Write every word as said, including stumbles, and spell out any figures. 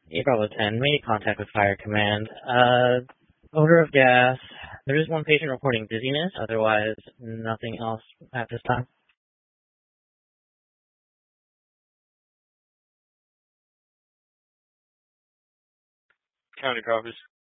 eight Bravo ten, made contact with Fire Command. Uh, odor of gas. There is one patient reporting dizziness, otherwise nothing else at this time. County copies.